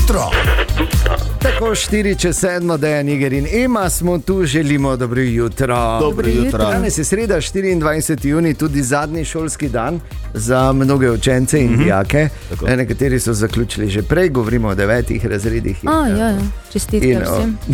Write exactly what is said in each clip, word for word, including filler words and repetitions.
jutro. Tako štiri čez sedmo, Dejan Niger in Ema smo tu, želimo dobro jutro. Dobro jutro. Danes je sreda, štiriindvajseti junij, tudi zadnji šolski dan za mnoge učence in Mhm. dijake. Tako. Nekateri so zaključili že prej, govorimo o devetih razredih. In, A, ja, ja. Čestitke in o- vsem.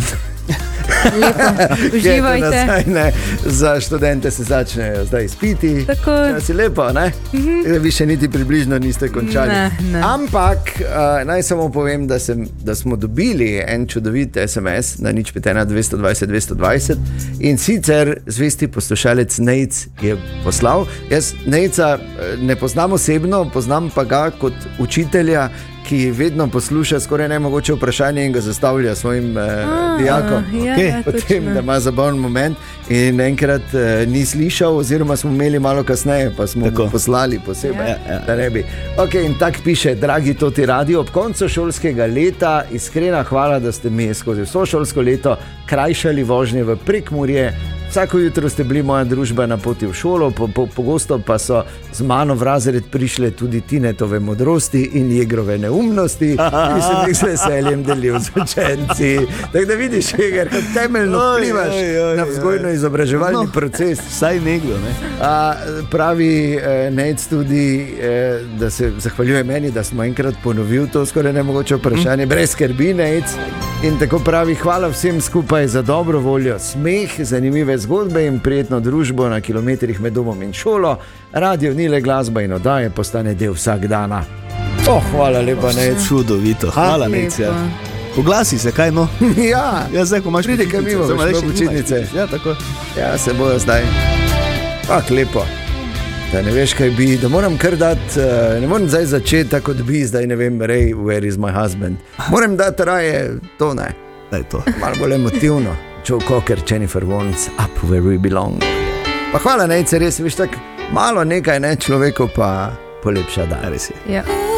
Lepo, uživajte. Nazaj, ne, za študente se začnejo zdaj izpiti. Tako. Ja, si lepo, ne? Mm-hmm. Vi še niti približno niste končali. Ne, ne. Ampak uh, naj samo povem, da, sem, da smo dobili en čudovit es em es na nič pet ena dvesto dvajset dvesto dvajset in sicer zvesti poslušalec Nejc je poslal. Jaz Nejca eh, ne poznam osebno, poznam pa ga kot učitelja, ki vedno posluša skoraj nemogoče vprašanje in ga zastavlja svojim eh, A, dijakom. ja, Okay? ja, Potem, točno. da ima zabaven moment in enkrat eh, ni slišal, oziroma smo imeli malo kasneje, pa smo Tako. mu poslali posebej, Ja. ja, ja. da ne bi. Okay, in tak piše, dragi Toti Radio, ob koncu šolskega leta iskrena hvala, da ste mi skozi vso šolsko leto krajšali vožnje v Prekmurje. Vsako jutro ste bili moja družba na poti v šolo, po, po, pogosto pa so z mano v razred prišle tudi Tinetove modrosti in Jegrove neumnosti, ki sem jih z veseljem delil z učenci. Tako da vidiš, Jeger, kako temeljno Oj, vplivaš oj, oj, na oj. vzgojno-izobraževalni No. proces. Vsaj nekdo, ne? A, pravi eh, Nec tudi, eh, da se zahvaljuje meni, da smo enkrat ponovil to skoraj nemogoče vprašanje, mm. brez skrbi, Nec. In tako pravi, hvala vsem skupaj za dobro voljo, smeh, zanimive zgodbe in prijetno družbo na kilometrih med domom in šolo. Radio ni le glasba in oddaje, postane del vsak dana. Oh, hvala lepa, Nec. Čudovito, hvala, Nec. Ja. Poglasi se, kaj no? Ja, Ja, zdaj, ko imaš Pridi kaj počitnice, mimo, samo boš reči, imel nimaš počitnice. Ja, tako. ja, se bojo zdaj. Ah, lepo. Da ne veš, kaj bi, da moram kar dati, uh, ne morem zdaj začeti tako, kot bi, zdaj ne vem, Ray, where is my husband. Moram dati raje to, ne, Daj to. malo bolj emotivno. Joe Cocker, Jennifer Warnes, up where we belong. Pa hvala, Nejce, res, veš, tako malo nekaj, ne, človeku pa polepša dan. Ja, res je. Ja.